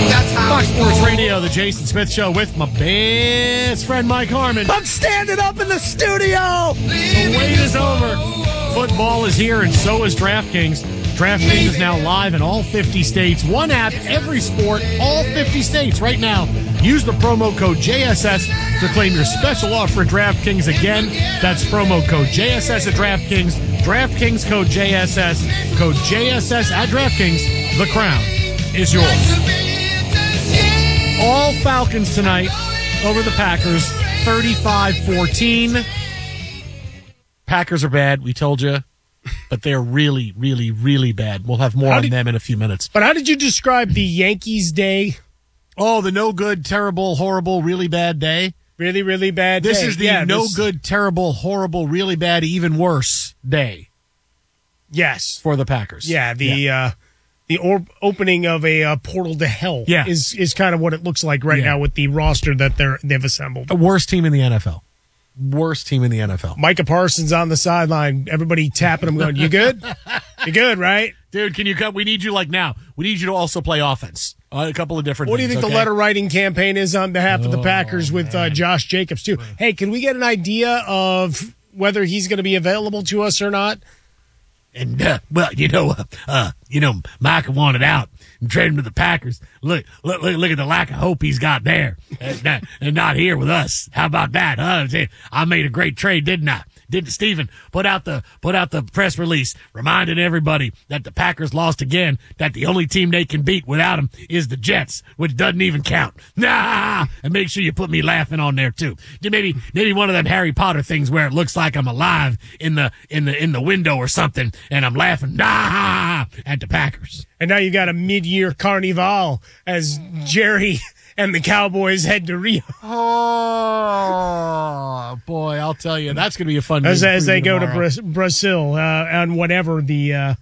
Fox Sports Radio, the Jason Smith Show with my best friend Mike Harmon. I'm standing up in the studio. The wait is over. Football is here, and so is DraftKings. DraftKings is now live in all 50 states. One app, every sport, all 50 states. Right now, use the promo code JSS to claim your special offer at DraftKings. Again, that's promo code JSS at DraftKings. DraftKings code JSS. Code JSS at DraftKings. The crown is yours. All Falcons tonight over the Packers, 35-14. Packers are bad, we told you, but they're really, really, really bad. We'll have more on them in a few minutes. But how did you describe the Yankees' day? Oh, the no good, terrible, horrible, really bad day? Really, really bad day. This is the no good, terrible, horrible, really bad, even worse day. Yes. For the Packers. Yeah, the opening of a portal to hell is kind of what it looks like right now with the roster that they've assembled. The worst team in the NFL. Worst team in the NFL. Micah Parsons on the sideline. Everybody tapping him going, you good? You good, right? Dude, can you come? We need you like now. We need you to also play offense. A couple of different What do you think the letter writing campaign is on behalf of the Packers with Josh Jacobs, too? Hey, can we get an idea of whether he's going to be available to us or not? And, Micah wanted out and traded him to the Packers. Look at the lack of hope he's got there and not here with us. How about that, huh? I made a great trade, didn't I? Didn't Stephen put out the press release reminding everybody that the Packers lost again, that the only team they can beat without them is the Jets, which doesn't even count. Nah! And make sure you put me laughing on there too. Maybe one of them Harry Potter things where it looks like I'm alive in the window or something, and I'm laughing at the Packers. And now you got a mid-year carnival as Jerry and the Cowboys head to Rio. Oh, boy, I'll tell you, that's going to be a fun as they go to Brazil on whatever the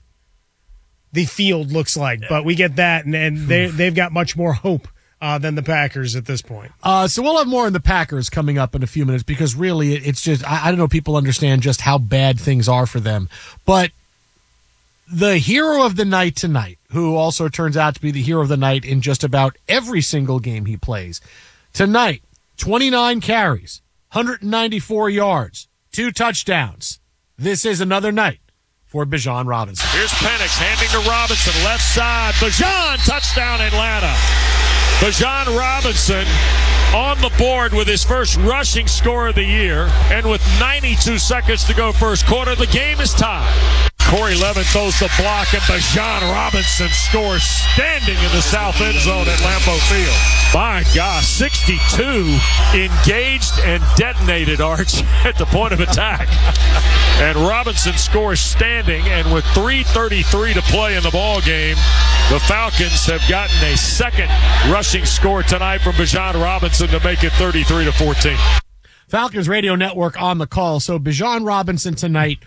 field looks like. But we get that, and they've got much more hope than the Packers at this point. So we'll have more on the Packers coming up in a few minutes because really it's just, I don't know if people understand just how bad things are for them. But the hero of the night tonight, who also turns out to be the hero of the night in just about every single game he plays. Tonight, 29 carries, 194 yards, 2 touchdowns. This is another night for Bijan Robinson. Here's Penix handing to Robinson, left side. Bijan, touchdown Atlanta. Bijan Robinson on the board with his first rushing score of the year. And with 92 seconds to go first quarter, the game is tied. Corey Levin throws the block, and Bijan Robinson scores standing in the south end zone at Lambeau Field. My gosh, 62 engaged and detonated, Arch, at the point of attack. And Robinson scores standing, and with 3:33 to play in the ball game, the Falcons have gotten a second rushing score tonight from Bijan Robinson to make it 33-14. Falcons Radio Network on the call. So Bijan Robinson tonight,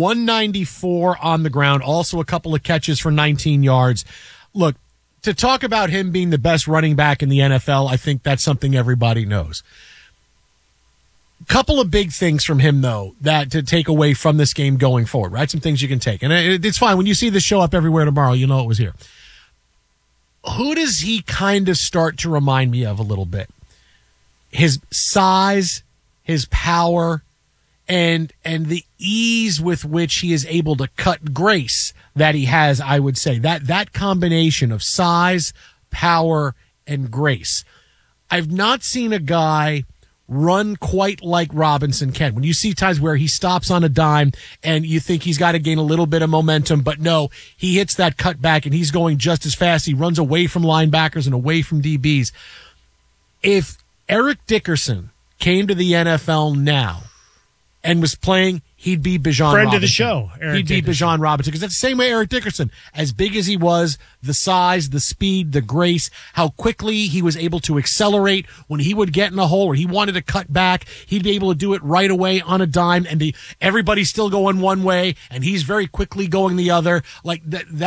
194 on the ground, also a couple of catches for 19 yards. Look, to talk about him being the best running back in the NFL, I think that's something everybody knows. Couple of big things from him, though, that to take away from this game going forward, right? Some things you can take. And it's fine. When you see this show up everywhere tomorrow, you know it was here. Who does he kind of start to remind me of a little bit? His size, his power, and the ease with which he is able to cut grace that he has, I would say. That combination of size, power, and grace. I've not seen a guy run quite like Robinson can. When you see times where he stops on a dime and you think he's got to gain a little bit of momentum, but no, he hits that cutback and he's going just as fast. He runs away from linebackers and away from DBs. If Eric Dickerson came to the NFL now and was playing, he'd be Bijan Robinson. Friend of the show, He'd be Bijan Robinson, because that's the same way Eric Dickerson, as big as he was, the size, the speed, the grace, how quickly he was able to accelerate when he would get in a hole or he wanted to cut back, he'd be able to do it right away on a dime, and everybody's still going one way, and he's very quickly going the other. Like that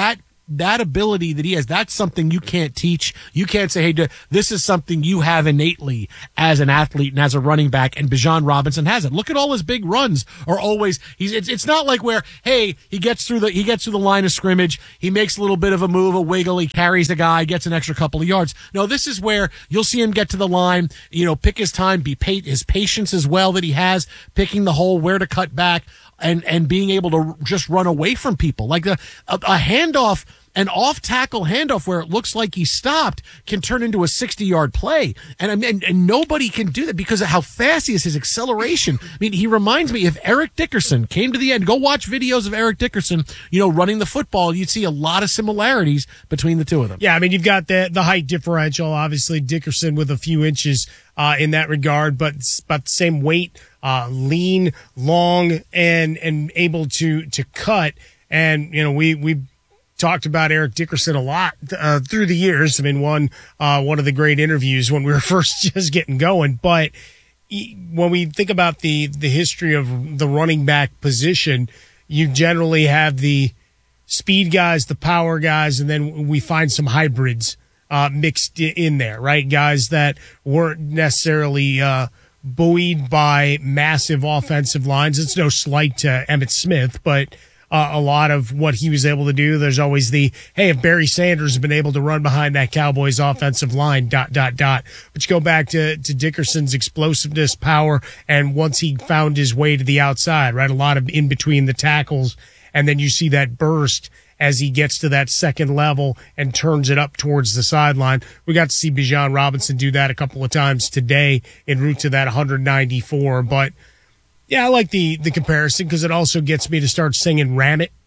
that ability that he has, that's something you can't teach. You can't say, hey, this is something you have innately as an athlete and as a running back, and Bijan Robinson has it. Look at all his big runs are always, it's not like where, hey, he gets through the line of scrimmage, he makes a little bit of a move, a wiggle, he carries the guy, gets an extra couple of yards. No, this is where you'll see him get to the line, pick his time, his patience as well that he has, picking the hole, where to cut back, and being able to just run away from people. Like a handoff, an off-tackle handoff where it looks like he stopped can turn into a 60-yard play. And nobody can do that because of how fast he is, his acceleration. I mean, he reminds me, if Eric Dickerson came to the end, go watch videos of Eric Dickerson, running the football, you'd see a lot of similarities between the two of them. Yeah, I mean, you've got the height differential, obviously Dickerson with a few inches in that regard, but it's about the same weight, lean, long, and able to cut. And, we talked about Eric Dickerson a lot through the years. I mean, one of the great interviews when we were first just getting going. But when we think about the history of the running back position, you generally have the speed guys, the power guys, and then we find some hybrids mixed in there, right? Guys that weren't necessarily buoyed by massive offensive lines. It's no slight to Emmitt Smith, but a lot of what he was able to do, there's always if Barry Sanders had been able to run behind that Cowboys offensive line, ... But you go back to Dickerson's explosiveness, power, and once he found his way to the outside, right? A lot of in between the tackles, and then you see that burst as he gets to that second level and turns it up towards the sideline. We got to see Bijan Robinson do that a couple of times today en route to that 194, but yeah, I like the comparison because it also gets me to start singing "Ram It."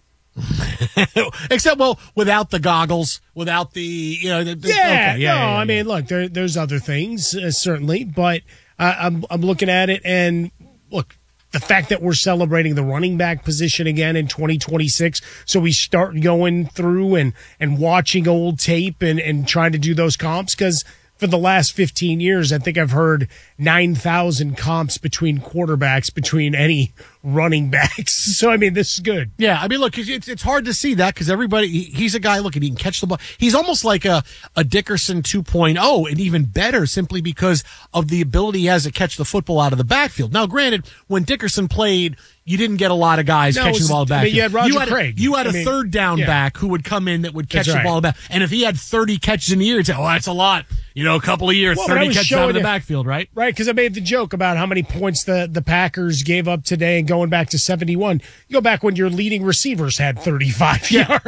Except, without the goggles, without the I mean, look, there's other things certainly, but I'm looking at it and look, the fact that we're celebrating the running back position again in 2026, so we start going through and watching old tape and trying to do those comps because for the last 15 years, I think I've heard 9,000 comps between quarterbacks, between any running backs. So, I mean, this is good. Yeah, I mean, look, it's hard to see that because he's a guy, look, he can catch the ball. He's almost like a Dickerson 2.0 and even better simply because of the ability he has to catch the football out of the backfield. Now, granted, when Dickerson played, you didn't get a lot of guys catching the ball back. You had Roger Craig. You had a third down back who would come in that would catch the ball back. And if he had 30 catches in a year, you'd say, that's a lot. A couple of years, 30 catches out of the backfield, right? Right, because I made the joke about how many points the Packers gave up today and going back to 71. You go back when your leading receivers had 35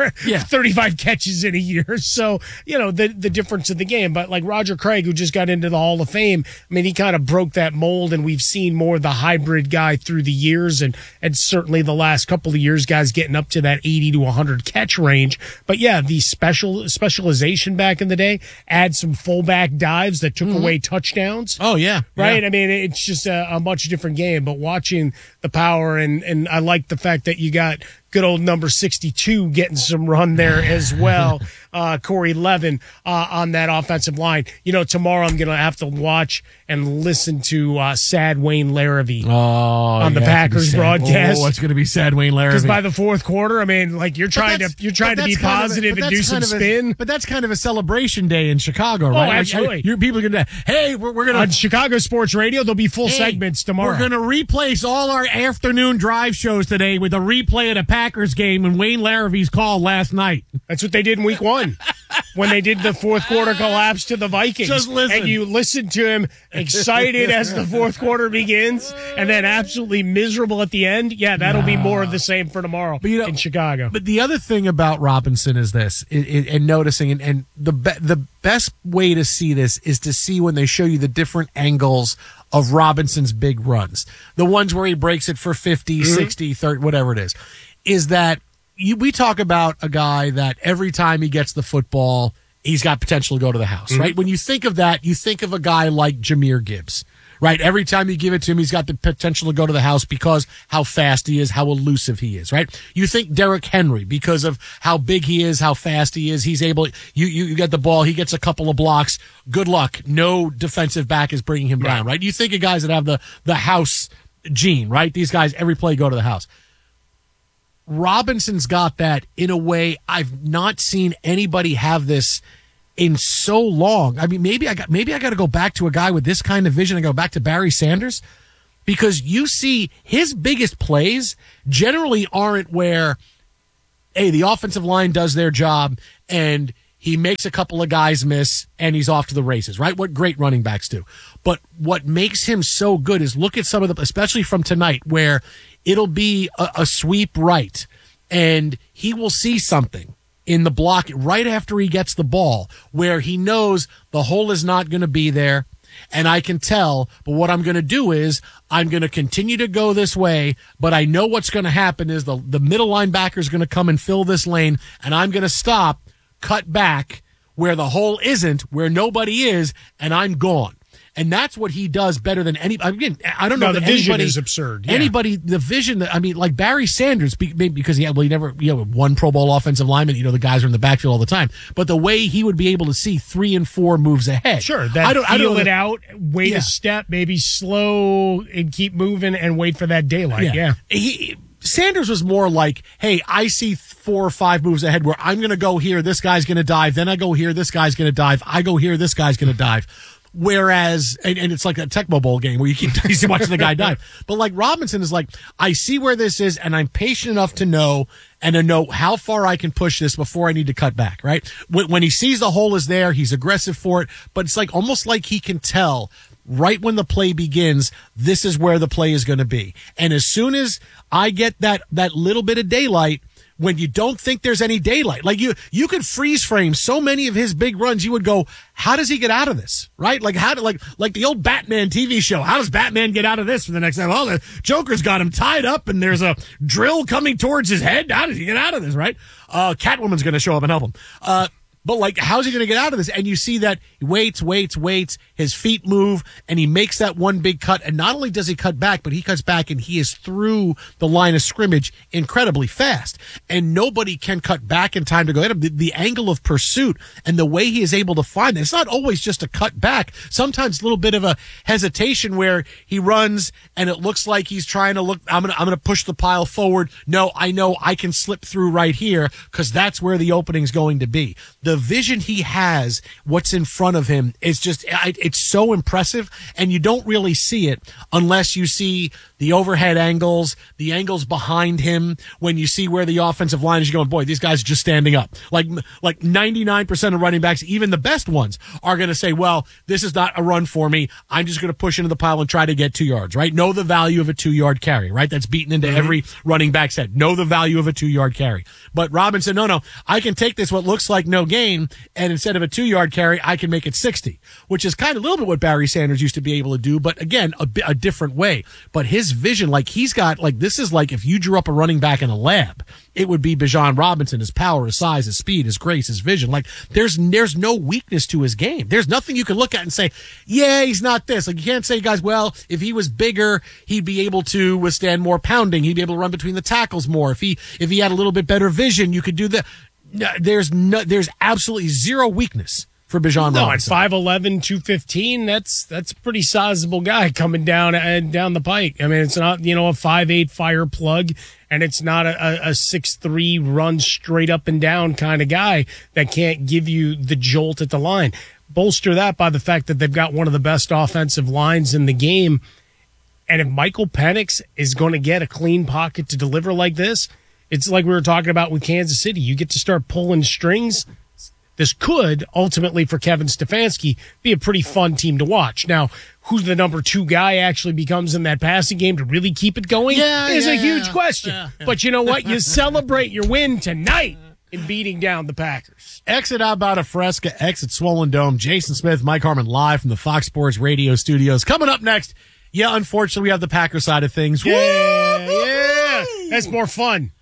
35 catches in a year. So, the difference in the game. But like Roger Craig, who just got into the Hall of Fame, I mean, he kind of broke that mold, and we've seen more of the hybrid guy through the years, and certainly the last couple of years, guys getting up to that 80 to 100 catch range. But yeah, the specialization back in the day, add some fullback dives that took away touchdowns. Oh, yeah. Right? Yeah. I mean, it's just a much different game, but watching the power, and I like the fact that you got good old number 62 getting some run there as well. Corey Levin on that offensive line. Tomorrow I'm going to have to watch and listen to sad Wayne Larrivee on the Packers broadcast. Oh, it's going to be sad Wayne Larrivee. Because by the fourth quarter, I mean, like you're trying to be positive and do some spin. But that's kind of a celebration day in Chicago, right? Oh, absolutely. People are going to, hey, we're going to. On Chicago Sports Radio, there'll be full segments tomorrow. We're going to replace all our afternoon drive shows today with a replay of the Packers game and Wayne Larrivee's call last night. That's what they did in week 1 when they did the fourth quarter collapse to the Vikings. Just listen. And you listen to him excited as the fourth quarter begins and then absolutely miserable at the end. Yeah, that'll be more of the same for tomorrow in Chicago. But the other thing about Robinson is this, and noticing, and the best way to see this is to see when they show you the different angles of Robinson's big runs. The ones where he breaks it for 50, 60, 30, whatever it is that we talk about a guy that every time he gets the football, he's got potential to go to the house, right? When you think of that, you think of a guy like Jahmyr Gibbs, right? Every time you give it to him, he's got the potential to go to the house because how fast he is, how elusive he is, right? You think Derrick Henry because of how big he is, how fast he is. He's able, you get the ball, he gets a couple of blocks. Good luck. No defensive back is bringing him down, right? You think of guys that have the house gene, right? These guys, every play go to the house. Robinson's got that in a way I've not seen anybody have this in so long. I mean, maybe I got to go back to a guy with this kind of vision and go back to Barry Sanders, because you see his biggest plays generally aren't where, hey, the offensive line does their job and he makes a couple of guys miss and he's off to the races, right? What great running backs do. But what makes him so good is look at some of the, especially from tonight, where it'll be a sweep right and he will see something in the block right after he gets the ball where he knows the hole is not going to be there. And I can tell, but what I'm going to do is I'm going to continue to go this way, but I know what's going to happen is the middle linebacker is going to come and fill this lane, and I'm going to stop, cut back where the hole isn't, where nobody is, and I'm gone. And that's what he does better than any. Again, I don't know. No, the vision is absurd. Yeah. Anybody, the vision. I mean, like Barry Sanders, because he never, one Pro Bowl offensive lineman. The guys are in the backfield all the time. But the way he would be able to see 3 and 4 moves ahead. Sure, I don't it out, wait a step, maybe slow and keep moving, and wait for that daylight. Yeah. Sanders was more like, hey, I see 4 or 5 moves ahead where I'm going to go here, this guy's going to dive, then I go here, this guy's going to dive, I go here, this guy's going to dive. Whereas, and it's like a Tecmo Bowl game where you keep watching the guy dive. But like Robinson is like, I see where this is and I'm patient enough to know how far I can push this before I need to cut back, right? When he sees the hole is there, he's aggressive for it, but it's like almost like he can tell right when the play begins, this is where the play is going to be. And as soon as I get that little bit of daylight, when you don't think there's any daylight, like you could freeze frame so many of his big runs, you would go, how does he get out of this? Right? Like like the old Batman TV show. How does Batman get out of this for the next time? Oh, the Joker's got him tied up and there's a drill coming towards his head. How does he get out of this? Right? Catwoman's going to show up and help him. But like, how's he going to get out of this? And you see that he waits, his feet move, and he makes that one big cut. And not only does he cut back, but he cuts back and he is through the line of scrimmage incredibly fast. And nobody can cut back in time to go at him. The angle of pursuit and the way he is able to find it, it's not always just a cut back. Sometimes a little bit of a hesitation where he runs and it looks like he's trying to look, I'm going to push the pile forward. No, I know I can slip through right here because that's where the opening's going to be. The vision he has, what's in front of him, is just, it's so impressive, and you don't really see it unless you see the overhead angles, the angles behind him, when you see where the offensive line is, you're going, boy, these guys are just standing up. Like 99% of running backs, even the best ones, are going to say, well, this is not a run for me. I'm just going to push into the pile and try to get 2 yards, right? Know the value of a 2-yard carry, right? That's beaten into every running back's head. Know the value of a 2-yard carry. But Robinson, no, I can take this, what looks like no gain, and instead of a 2-yard carry, I can make it 60, which is kind of a little bit what Barry Sanders used to be able to do, but again, a different way. But his vision, like he's got, like this is like if you drew up a running back in a lab, it would be Bijan Robinson, his power, his size, his speed, his grace, his vision. Like there's no weakness to his game. There's nothing you can look at and say, yeah, he's not this. Like you can't say, guys, well, if he was bigger, he'd be able to withstand more pounding. He'd be able to run between the tackles more. If he had a little bit better vision, you could do that. There's absolutely zero weakness for Bijan Robinson. At 5'11", 215, that's a pretty sizable guy coming down the pike. I mean, it's not, a 5'8" fire plug, and it's not a 6'3" run straight up and down kind of guy that can't give you the jolt at the line. Bolster that by the fact that they've got one of the best offensive lines in the game. And if Michael Penix is going to get a clean pocket to deliver like this, it's like we were talking about with Kansas City. You get to start pulling strings. This could, ultimately, for Kevin Stefanski, be a pretty fun team to watch. Now, who the number 2 guy actually becomes in that passing game to really keep it going is a huge question. Yeah. But you know what? You celebrate your win tonight in beating down the Packers. Exit Alberta Fresca, exit Swollen Dome. Jason Smith, Mike Harmon live from the Fox Sports Radio studios. Coming up next, unfortunately, we have the Packer side of things. Yeah. That's more fun.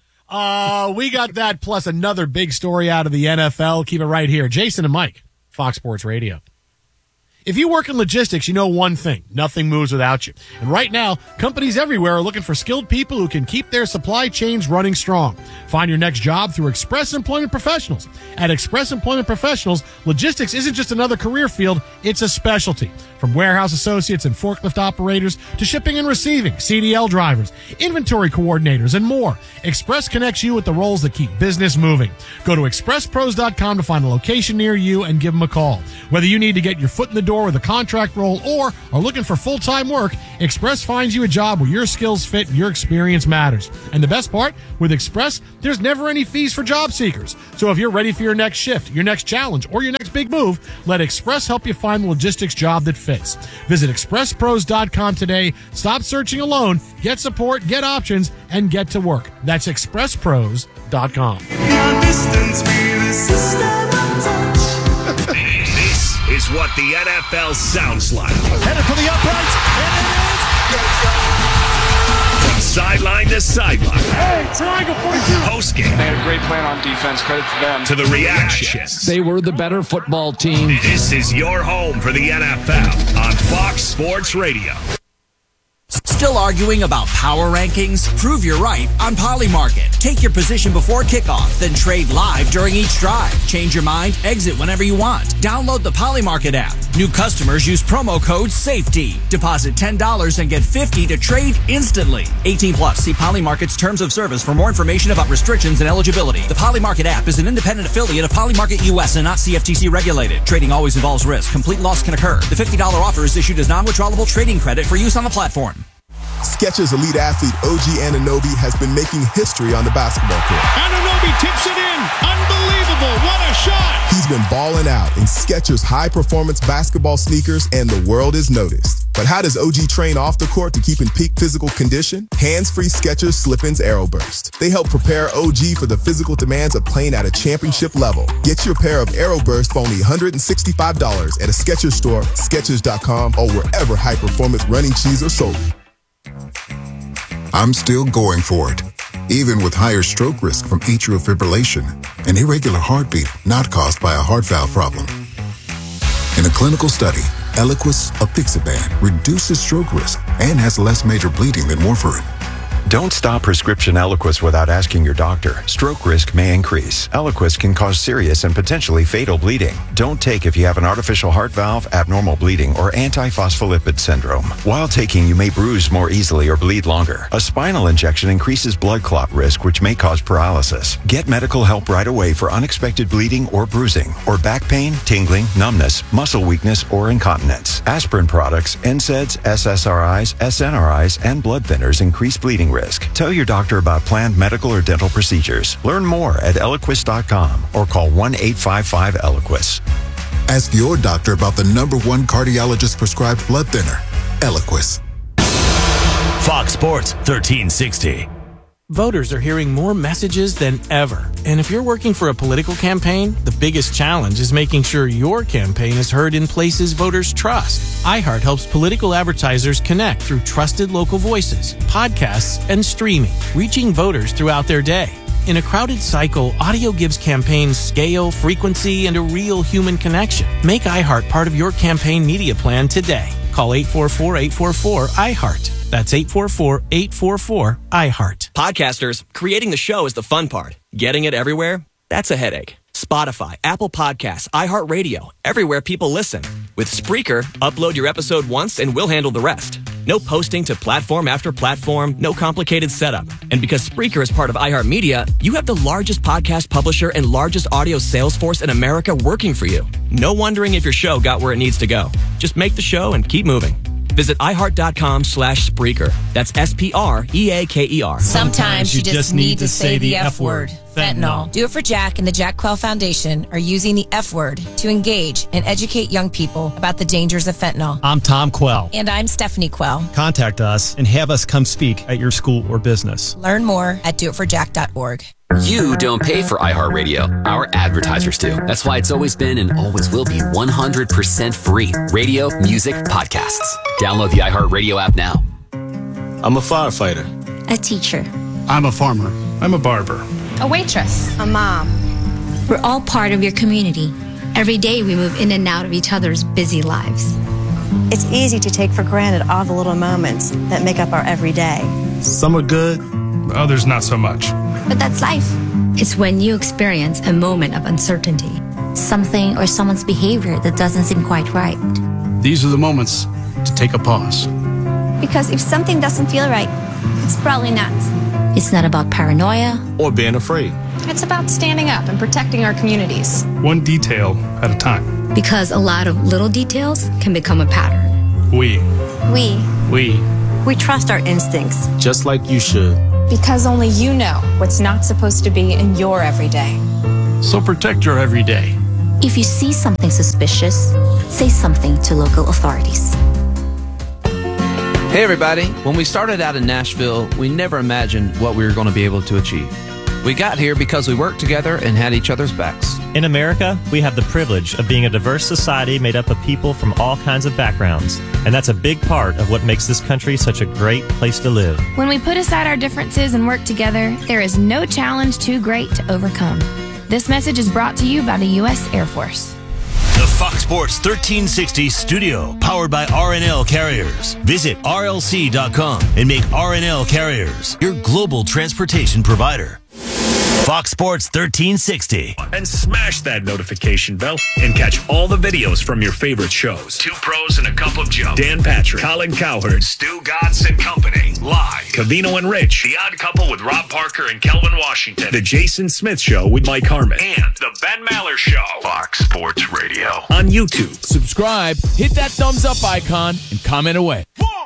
We got that plus another big story out of the NFL. Keep it right here. Jason and Mike, Fox Sports Radio. If you work in logistics, you know one thing. Nothing moves without you. And right now, companies everywhere are looking for skilled people who can keep their supply chains running strong. Find your next job through Express Employment Professionals. At Express Employment Professionals, logistics isn't just another career field, it's a specialty. From warehouse associates and forklift operators to shipping and receiving, CDL drivers, inventory coordinators, and more, Express connects you with the roles that keep business moving. Go to expresspros.com to find a location near you and give them a call. Whether you need to get your foot in the door with a contract role or are looking for full-time work, Express finds you a job where your skills fit and your experience matters. And the best part, with Express, there's never any fees for job seekers. So if you're ready for your next shift, your next challenge, or your next big move, let Express help you find the logistics job that fits. Visit expresspros.com today. Stop searching alone. Get support, get options, and get to work. That's expresspros.com. This is what the NFL sounds like. Headed for the uprights, and it is. From sideline to sideline. Hey, triangle 42. Post game. They had a great plan on defense. Credit to them. To the reactions. They were the better football team. This is your home for the NFL on Fox Sports Radio. Still arguing about power rankings? Prove you're right on Polymarket. Take your position before kickoff, then trade live during each drive. Change your mind, exit whenever you want. Download the Polymarket app. New customers use promo code SAFETY. Deposit $10 and get $50 to trade instantly. 18 plus. See Polymarket's terms of service for more information about restrictions and eligibility. The Polymarket app is an independent affiliate of Polymarket US and not CFTC regulated. Trading always involves risk. Complete loss can occur. The $50 offer is issued as non-withdrawable trading credit for use on the platform. Skechers elite athlete OG Anunoby has been making history on the basketball court. Anunoby tips it in. Unbelievable. What a shot. He's been balling out in Skechers high-performance basketball sneakers, and the world has noticed. But how does OG train off the court to keep in peak physical condition? Hands-free Skechers Slip-ins Aeroburst. They help prepare OG for the physical demands of playing at a championship level. Get your pair of Aeroburst for only $165 at a Skechers store, Skechers.com, or wherever high-performance running shoes are sold. I'm still going for it, even with higher stroke risk from atrial fibrillation, an irregular heartbeat not caused by a heart valve problem. In a clinical study, Eliquis apixaban reduces stroke risk and has less major bleeding than warfarin. Don't stop prescription Eliquis without asking your doctor. Stroke risk may increase. Eliquis can cause serious and potentially fatal bleeding. Don't take if you have an artificial heart valve, abnormal bleeding, or antiphospholipid syndrome. While taking, you may bruise more easily or bleed longer. A spinal injection increases blood clot risk, which may cause paralysis. Get medical help right away for unexpected bleeding or bruising, or back pain, tingling, numbness, muscle weakness, or incontinence. Aspirin products, NSAIDs, SSRIs, SNRIs, and blood thinners increase bleeding risk. Tell your doctor about planned medical or dental procedures. Learn more at Eliquis.com or call 1-855-ELIQUIS. Ask your doctor about the #1 cardiologist prescribed blood thinner, Eliquis. Fox Sports 1360. Voters are hearing more messages than ever. And if you're working for a political campaign, the biggest challenge is making sure your campaign is heard in places voters trust. iHeart helps political advertisers connect through trusted local voices, podcasts, and streaming, reaching voters throughout their day. In a crowded cycle, audio gives campaigns scale, frequency, and a real human connection. Make iHeart part of your campaign media plan today. Call 844-844-iHeart. That's 844-844-iHeart. Podcasters, creating the show is the fun part. Getting it everywhere? That's a headache. Spotify, Apple Podcasts, iHeartRadio, everywhere people listen. With Spreaker, upload your episode once and we'll handle the rest. No posting to platform after platform, no complicated setup. And because Spreaker is part of iHeartMedia, you have the largest podcast publisher and largest audio sales force in America working for you. No wondering if your show got where it needs to go. Just make the show and keep moving. Visit iHeart.com/Spreaker. That's SPREAKER. Sometimes you just need to say the F word. Fentanyl. Do It For Jack and the Jack Quell Foundation are using the F word to engage and educate young people about the dangers of fentanyl. I'm Tom Quell. And I'm Stephanie Quell. Contact us and have us come speak at your school or business. Learn more at doitforjack.org. You don't pay for iHeartRadio. Our advertisers do. That's why it's always been and always will be 100% free. Radio, music, podcasts. Download the iHeartRadio app now. I'm a firefighter. A teacher. I'm a farmer. I'm a barber. A waitress. A mom. We're all part of your community. Every day we move in and out of each other's busy lives. It's easy to take for granted all the little moments that make up our everyday. Some are good, others not so much. But that's life. It's when you experience a moment of uncertainty. Something or someone's behavior that doesn't seem quite right. These are the moments to take a pause. Because if something doesn't feel right, it's probably not. It's not about paranoia or being afraid. It's about standing up and protecting our communities. One detail at a time. Because a lot of little details can become a pattern. We trust our instincts. Just like you should. Because only you know what's not supposed to be in your everyday. So protect your everyday. If you see something suspicious, say something to local authorities. Hey everybody, when we started out in Nashville, we never imagined what we were going to be able to achieve. We got here because we worked together and had each other's backs. In America, we have the privilege of being a diverse society made up of people from all kinds of backgrounds, and that's a big part of what makes this country such a great place to live. When we put aside our differences and work together, there is no challenge too great to overcome. This message is brought to you by the U.S. Air Force. The Fox Sports 1360 studio, powered by RNL Carriers. Visit RLC.com and make RNL Carriers your global transportation provider. Fox Sports 1360. And smash that notification bell and catch all the videos from your favorite shows. Two Pros and a Cup of Joe. Dan Patrick, Colin Cowherd, Stu Godson Company. Live. Covino and Rich. The Odd Couple with Rob Parker and Kelvin Washington. The Jason Smith Show with Mike Harmon. And The Ben Maller Show. Fox Sports Radio. On YouTube. Subscribe, hit that thumbs up icon, and comment away.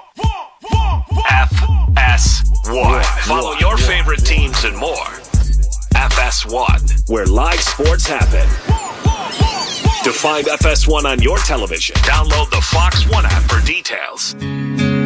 FS1. Follow your favorite teams and more. FS1, where live sports happen. To find FS1 on your television, download the Fox One app for details.